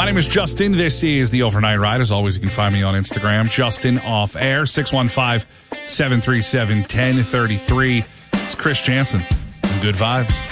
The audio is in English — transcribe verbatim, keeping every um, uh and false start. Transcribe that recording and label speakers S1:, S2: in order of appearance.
S1: My name is Justin. This is The Overnight Ride. As always, you can find me on Instagram, Justin Off Air, six one five, seven three seven, one zero three three. It's Chris Jansen and Good Vibes.